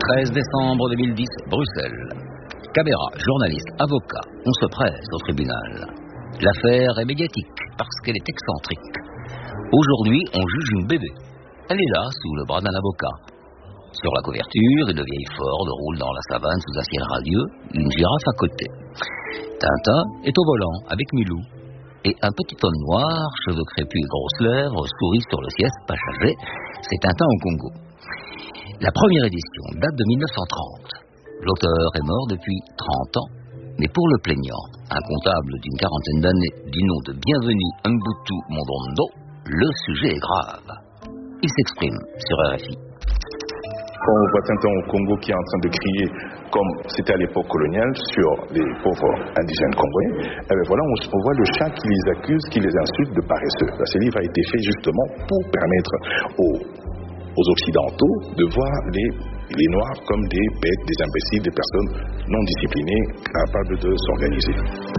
13 décembre 2010, Bruxelles. Caméra, journaliste, avocat, on se presse au tribunal. L'affaire est médiatique parce qu'elle est excentrique. Aujourd'hui, on juge une bébé. Elle est là, sous le bras d'un avocat. Sur la couverture, une vieille Ford roule dans la savane sous un ciel radieux, une girafe à côté. Tintin est au volant avec Milou. Et un petit homme noir, cheveux crépus et grosses lèvres, sourit sur le siège pachavé. C'est Tintin au Congo. La première édition date de 1930. L'auteur est mort depuis 30 ans. Mais pour le plaignant, un comptable d'une quarantaine d'années du nom de Bienvenu Mbutu Mondondo, le sujet est grave. Il s'exprime sur RFI. Quand on voit Tintin au Congo qui est en train de crier comme c'était à l'époque coloniale sur les pauvres indigènes congolais, voilà, on voit le chat qui les accuse, qui les insulte de paresseux. Ce livre a été fait justement pour permettre aux Occidentaux de voir les Noirs comme des bêtes, des imbéciles, des personnes non disciplinées, capables de s'organiser.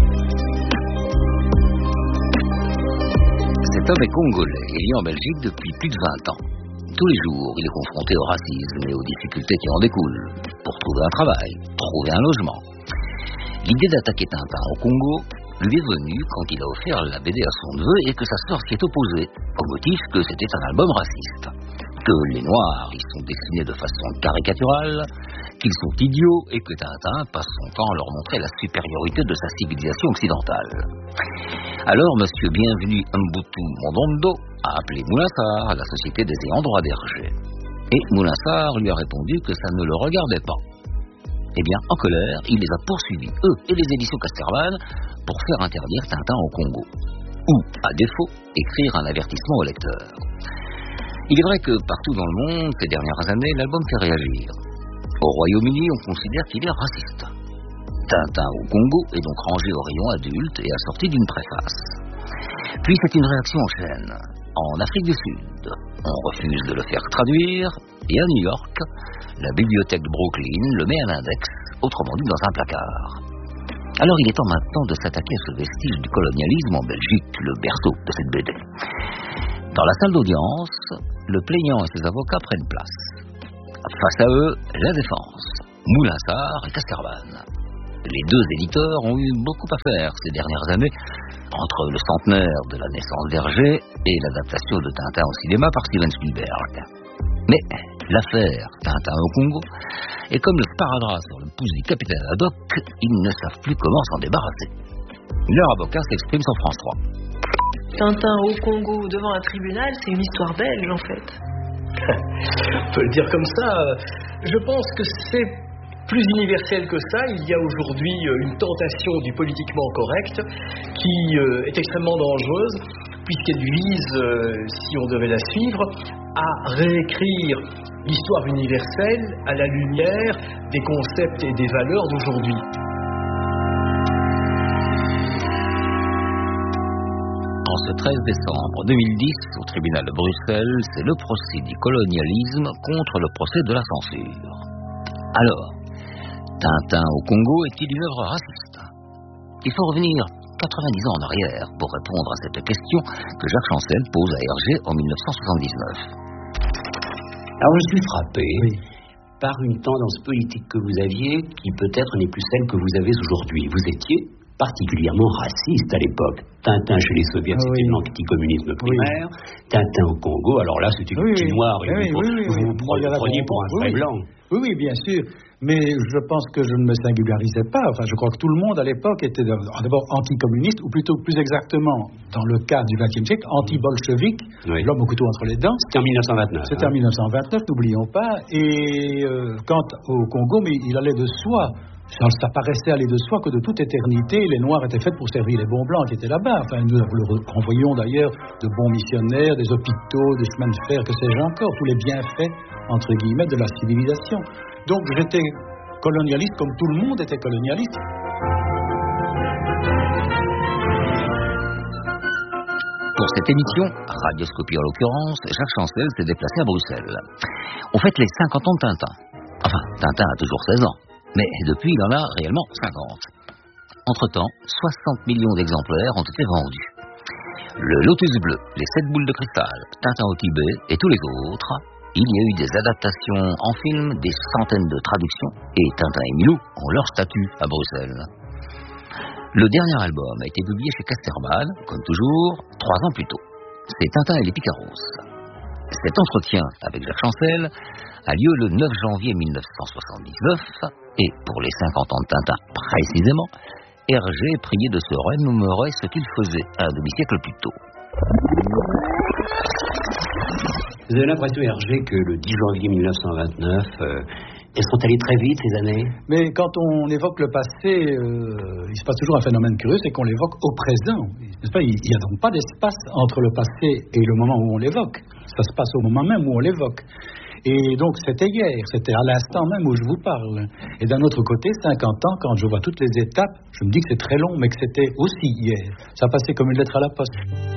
Cet homme est congolais et vit en Belgique depuis plus de 20 ans. Tous les jours, il est confronté au racisme et aux difficultés qui en découlent. Pour trouver un travail, trouver un logement. L'idée d'attaquer Tintin au Congo lui est venue quand il a offert la BD à son neveu et que sa sœur s'y est opposée, au motif que c'était un album raciste. Que les Noirs y sont dessinés de façon caricaturale, qu'ils sont idiots et que Tintin passe son temps à leur montrer la supériorité de sa civilisation occidentale. Alors, monsieur Bienvenu Mbutu Mondondo a appelé Moulinsart, la société des ayants droit d'Hergé. Et Moulinsart lui a répondu que ça ne le regardait pas. Eh bien, en colère, il les a poursuivis, eux et les éditions Casterman, pour faire interdire Tintin au Congo. Ou, à défaut, écrire un avertissement au lecteur. Il est vrai que partout dans le monde, ces dernières années, l'album fait réagir. Au Royaume-Uni, on considère qu'il est raciste. Tintin au Congo est donc rangé au rayon adulte et assorti d'une préface. Puis c'est une réaction en chaîne. En Afrique du Sud, on refuse de le faire traduire, et à New York, la bibliothèque de Brooklyn le met à l'index, autrement dit dans un placard. Alors il est temps maintenant de s'attaquer à ce vestige du colonialisme en Belgique, le berceau de cette BD. Dans la salle d'audience, le plaignant et ses avocats prennent place. Face à eux, la défense, Moulinsart et Casterman. Les deux éditeurs ont eu beaucoup à faire ces dernières années entre le centenaire de la naissance d'Hergé et l'adaptation de Tintin au cinéma par Steven Spielberg. Mais l'affaire Tintin au Congo est comme le sparadrap sur le pouce du capitaine Haddock, ils ne savent plus comment s'en débarrasser. Leur avocat s'exprime sur France 3. Tintin au Congo devant un tribunal, c'est une histoire belge en fait. On peut le dire comme ça. Je pense que c'est plus universel que ça. Il y a aujourd'hui une tentation du politiquement correct qui est extrêmement dangereuse puisqu'elle vise, si on devait la suivre, à réécrire l'histoire universelle à la lumière des concepts et des valeurs d'aujourd'hui. En ce 13 décembre 2010, au tribunal de Bruxelles, c'est le procès du colonialisme contre le procès de la censure. Alors, Tintin au Congo est-il une œuvre raciste? Il faut revenir 90 ans en arrière pour répondre à cette question que Jacques Chancel pose à Hergé en 1979. Alors je suis frappé par une tendance politique que vous aviez qui peut-être n'est plus celle que vous avez aujourd'hui. Vous étiez particulièrement raciste à l'époque. Tintin chez les soviets, c'était l'anticommunisme primaire. Tintin au Congo, alors là, c'était le petit noir. Vous vous preniez pour un vrai blanc. Oui, bien sûr. Mais je pense que je ne me singularisais pas. Enfin, je crois que tout le monde à l'époque était d'abord anticommuniste, ou plutôt plus exactement, dans le cas du XXe siècle, anti-bolchevique, l'homme au couteau entre les dents. C'était en 1929. C'était en 1929, n'oublions pas. Et quant au Congo, mais il allait de soi. Ça paraissait aller de soi que de toute éternité, les Noirs étaient faits pour servir les bons Blancs qui étaient là-bas. Enfin, nous renvoyons d'ailleurs de bons missionnaires, des hôpitaux, des chemins de fer, que sais-je encore, tous les bienfaits, entre guillemets, de la civilisation. Donc j'étais colonialiste comme tout le monde était colonialiste. Pour cette émission, Radioscopie en l'occurrence, Jacques Chancel s'est déplacé à Bruxelles. On fête les 50 ans de Tintin. Enfin, Tintin a toujours 16 ans. Mais depuis, il en a réellement 50. Entre-temps, 60 millions d'exemplaires ont été vendus. Le Lotus bleu, les 7 boules de cristal, Tintin au Tibet et tous les autres il y a eu des adaptations en film, des centaines de traductions, et Tintin et Milou ont leur statut à Bruxelles. Le dernier album a été publié chez Casterman, comme toujours, 3 ans plus tôt. C'est Tintin et les Picaros. Cet entretien avec Jacques Chancel a lieu le 9 janvier 1979, et pour les 50 ans de Tintin précisément, Hergé est prié de se remémorer ce qu'il faisait un demi-siècle plus tôt. Vous avez l'impression, Hergé, que le 10 janvier 1929, elles sont allées très vite ces années? Mais quand on évoque le passé, il se passe toujours un phénomène curieux, c'est qu'on l'évoque au présent. N'est-ce pas? Il n'y a donc pas d'espace entre le passé et le moment où on l'évoque. Ça se passe au moment même où on l'évoque. Et donc c'était hier, c'était à l'instant même où je vous parle. Et d'un autre côté, 50 ans, quand je vois toutes les étapes, je me dis que c'est très long, mais que c'était aussi hier. Ça passait comme une lettre à la poste.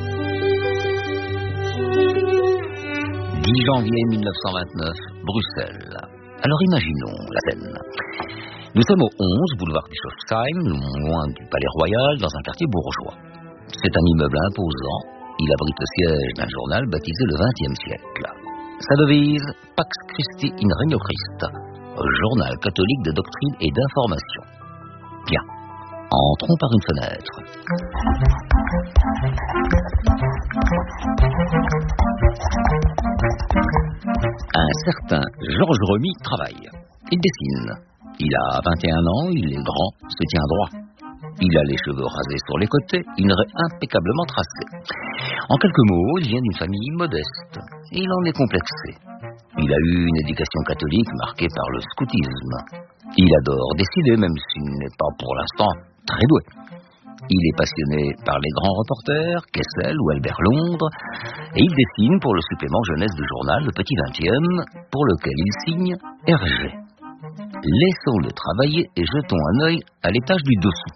10 janvier 1929, Bruxelles. Alors imaginons la scène. Nous sommes au 11 boulevard Bischofsheim, non loin du Palais Royal, dans un quartier bourgeois. C'est un immeuble imposant. Il abrite le siège d'un journal baptisé le XXe siècle. Sa devise, Pax Christi in Regno Christ, journal catholique de doctrine et d'information. Bien, entrons par une fenêtre. Un certain Georges Remy travaille. Il dessine. Il a 21 ans, il est grand, se tient droit. Il a les cheveux rasés sur les côtés, une raie impeccablement tracée. En quelques mots, il vient d'une famille modeste. Il en est complexé. Il a eu une éducation catholique marquée par le scoutisme. Il adore dessiner, même s'il n'est pas pour l'instant très doué. Il est passionné par les grands reporters, Kessel ou Albert Londres, et il dessine pour le supplément jeunesse du journal Le Petit 20e, pour lequel il signe Hergé. Laissons-le travailler et jetons un œil à l'étage du dessous.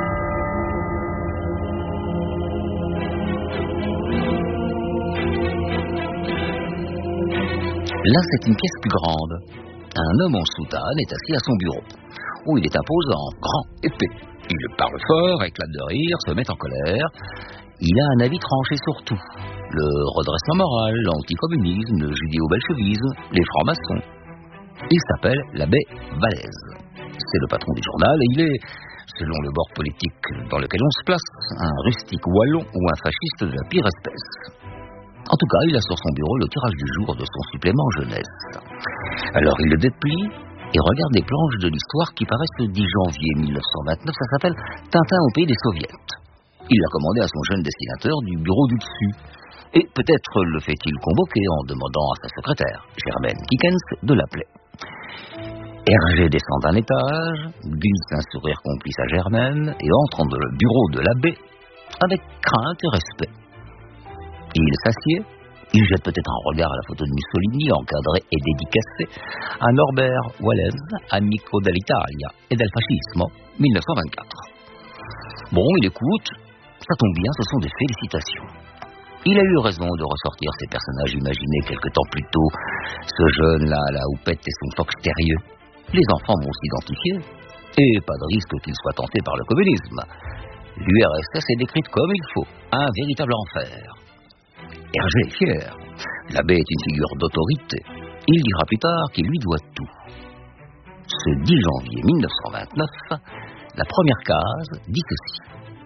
Là, c'est une pièce plus grande. Un homme en soutane est assis à son bureau, où il est imposant, grand, épais. Il parle fort, éclate de rire, se met en colère. Il a un avis tranché sur tout. Le redressement moral, l'anticommunisme, le judéo-belchevisme, les francs-maçons. Il s'appelle l'abbé Vallès. C'est le patron du journal et il est, selon le bord politique dans lequel on se place, un rustique wallon ou un fasciste de la pire espèce. En tout cas, il a sur son bureau le tirage du jour de son supplément jeunesse. Alors il le déplie et regarde les planches de l'histoire qui paraissent le 10 janvier 1929. Ça s'appelle Tintin au pays des soviets. Il l'a commandé à son jeune dessinateur du bureau du dessus. Et peut-être le fait-il convoquer en demandant à sa secrétaire, Germaine Kikens, de l'appeler. Hergé descend d'un étage, glisse un sourire complice à Germaine et entre dans le bureau de l'abbé avec crainte et respect. Il s'assied, il jette peut-être un regard à la photo de Mussolini, encadrée et dédicacée à Norbert Wallen, amico dell'Italia et del fascismo, 1924. Bon, il écoute, ça tombe bien, ce sont des félicitations. Il a eu raison de ressortir ces personnages imaginés quelque temps plus tôt, ce jeune-là à la houppette et son fox terrieux. Les enfants vont s'identifier, et pas de risque qu'ils soient tentés par le communisme. L'URSS est décrite comme il faut, un véritable enfer. Hergé est fier. L'abbé est une figure d'autorité. Il dira plus tard qu'il lui doit tout. Ce 10 janvier 1929, la première case dit ceci.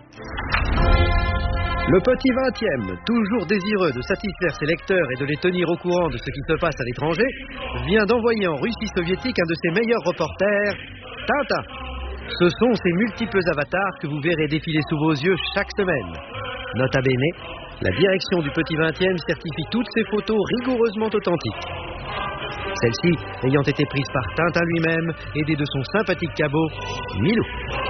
Le Petit 20e, toujours désireux de satisfaire ses lecteurs et de les tenir au courant de ce qui se passe à l'étranger, vient d'envoyer en Russie soviétique un de ses meilleurs reporters, Tintin. Ce sont ces multiples avatars que vous verrez défiler sous vos yeux chaque semaine. Nota bene, la direction du Petit 20e certifie toutes ces photos rigoureusement authentiques. Celles-ci ayant été prises par Tintin lui-même, aidé de son sympathique cabot, Milou.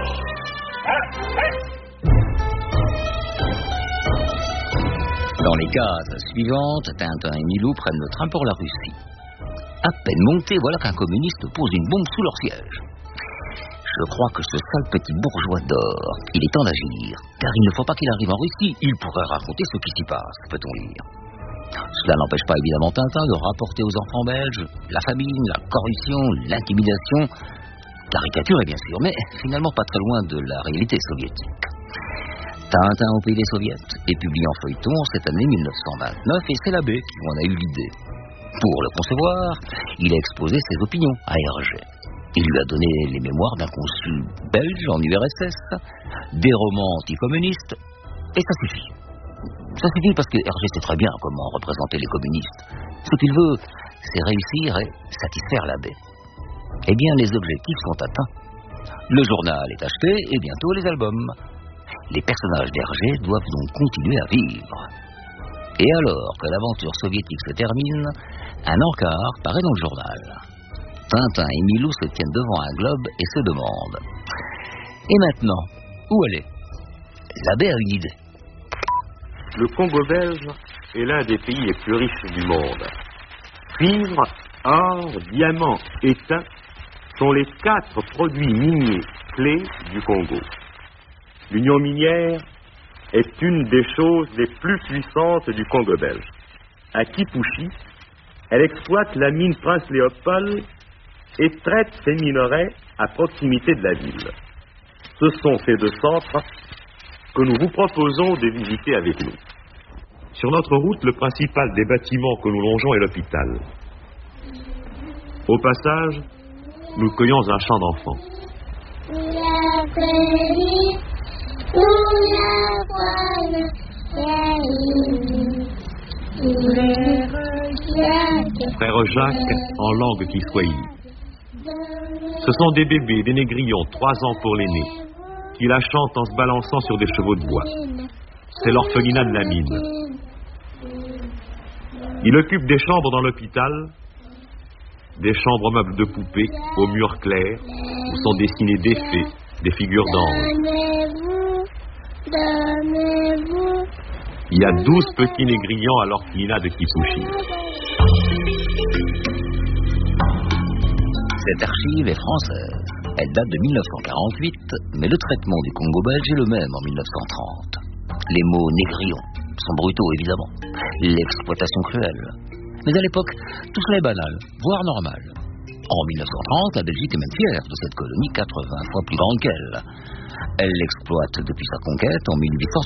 Dans les cases suivantes, Tintin et Milou prennent le train pour la Russie. À peine montés, voilà qu'un communiste pose une bombe sous leur siège. Je crois que ce sale petit bourgeois dort. Il est temps d'agir, car il ne faut pas qu'il arrive en Russie. Il pourrait raconter ce qui s'y passe, peut-on lire. Cela n'empêche pas évidemment Tintin de rapporter aux enfants belges la famine, la corruption, l'intimidation. Caricature, bien sûr, mais finalement pas très loin de la réalité soviétique. Tintin au pays des soviets est publié en feuilleton cette année 1929 et c'est l'abbé qui en a eu l'idée. Pour le concevoir, il a exposé ses opinions à Hergé. Il lui a donné les mémoires d'un consul belge en URSS, des romans anticommunistes, et ça suffit. Ça suffit parce que Hergé sait très bien comment représenter les communistes. Ce qu'il veut, c'est réussir et satisfaire l'abbé. Eh bien, les objectifs sont atteints. Le journal est acheté et bientôt les albums. Les personnages d'Hergé doivent donc continuer à vivre. Et alors que l'aventure soviétique se termine, un encart paraît dans le journal. Tintin et Milou se tiennent devant un globe et se demandent: et maintenant, où aller? L'abbé a une idée. Le Congo belge est l'un des pays les plus riches du monde. Cuivre, or, diamant et tin sont les 4 produits miniers clés du Congo. L'union minière est une des choses les plus puissantes du Congo belge. À Kipushi, elle exploite la mine Prince Léopold et traite ses minerais à proximité de la ville. Ce sont ces 2 centres que nous vous proposons de visiter avec nous. Sur notre route, le principal des bâtiments que nous longeons est l'hôpital. Au passage, nous cueillons un chant d'enfants. Frère Jacques en langue kiswahili. Ce sont des bébés, des négrillons, 3 ans pour l'aîné, qui la chantent en se balançant sur des chevaux de bois. C'est l'orphelinat de la mine. Il occupe des chambres dans l'hôpital, des chambres meubles de poupées, aux murs clairs, où sont dessinés des fées, des figures d'anges. Il y a 12 petits négrillons à l'orphelinat de Kipushi. Cette archive est française. Elle date de 1948, mais le traitement du Congo belge est le même en 1930. Les mots négrillons sont brutaux, évidemment. L'exploitation cruelle. Mais à l'époque, tout cela est banal, voire normal. En 1930, la Belgique est même fière de cette colonie 80 fois plus grande qu'elle. Elle l'exploite depuis sa conquête en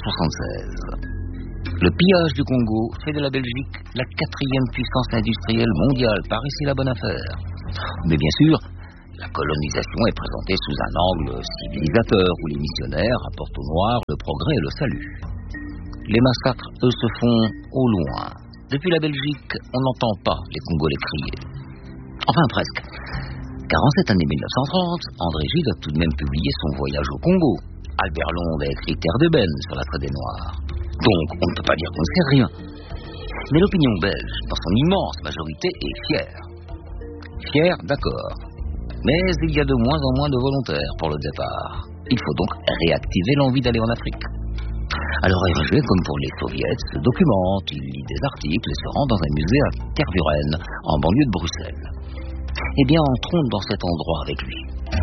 1876. Le pillage du Congo fait de la Belgique la 4e puissance industrielle mondiale. Par ici la bonne affaire. Mais bien sûr, la colonisation est présentée sous un angle civilisateur où les missionnaires apportent aux Noirs le progrès et le salut. Les massacres, eux, se font au loin. Depuis la Belgique, on n'entend pas les Congolais crier. Enfin, presque. Car en cette année 1930, André Gide a tout de même publié son voyage au Congo. Albert Londres a écrit Terre d'ébène sur la traite des Noirs. Donc, on ne peut pas dire qu'on ne sait rien. Mais l'opinion belge, dans son immense majorité, est fière. Fière, d'accord. Mais il y a de moins en moins de volontaires pour le départ. Il faut donc réactiver l'envie d'aller en Afrique. Alors Hergé, comme pour les soviets, se documente, il lit des articles et se rend dans un musée à Tervuren, en banlieue de Bruxelles. Eh bien, entrons dans cet endroit avec lui.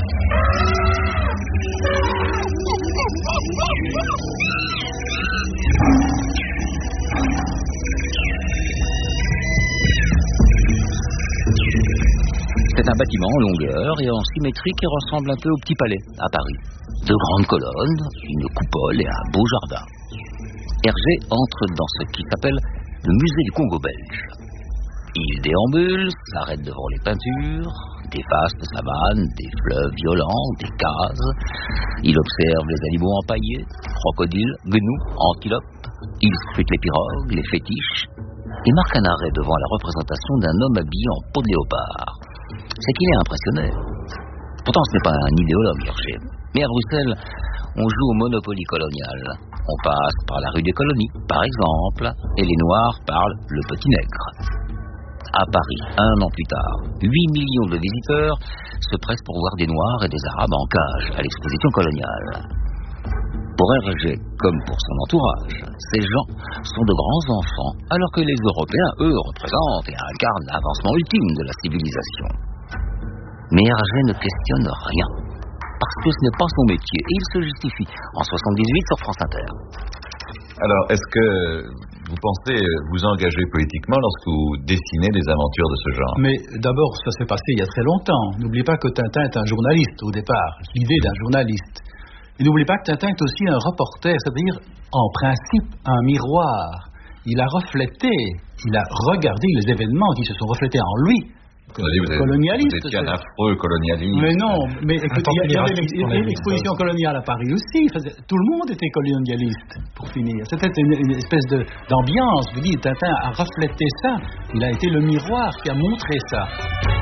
C'est un bâtiment en longueur et en symétrie qui ressemble un peu au Petit Palais, à Paris. 2 grandes colonnes, une coupole et un beau jardin. Hergé entre dans ce qui s'appelle le musée du Congo belge. Il déambule, s'arrête devant les peintures, des vastes savanes, des fleuves violents, des cases. Il observe les animaux empaillés, crocodiles, gnous, antilopes. Il scrute les pirogues, les fétiches. Il marque un arrêt devant la représentation d'un homme habillé en peau de léopard. C'est qu'il est impressionné. Pourtant, ce n'est pas un idéologue, Hergé. Mais à Bruxelles, on joue au Monopoly colonial. On passe par la rue des colonies, par exemple, et les Noirs parlent le petit nègre. À Paris, 1 an plus tard, 8 millions de visiteurs se pressent pour voir des Noirs et des Arabes en cage à l'exposition coloniale. Pour Hergé, comme pour son entourage, ces gens sont de grands enfants, alors que les Européens, eux, représentent et incarnent l'avancement ultime de la civilisation. Mais Hergé ne questionne rien, parce que ce n'est pas son métier, et il se justifie en 78 sur France Inter. Alors, est-ce que vous pensez vous engager politiquement lorsque vous dessinez des aventures de ce genre? Mais d'abord, ça s'est passé il y a très longtemps. N'oubliez pas que Tintin est un journaliste au départ, l'idée d'un journaliste. Et n'oubliez pas que Tintin est aussi un reporter, c'est-à-dire, en principe, un miroir. il a regardé les événements qui se sont reflétés en lui. Colonialiste. Vous étiez un affreux colonialiste. Mais non, mais écoute, il y avait l'exposition coloniale à Paris aussi. Tout le monde était colonialiste, pour finir. C'était une espèce d'ambiance. Vous dites, Tintin a reflété ça. Il a été le miroir qui a montré ça.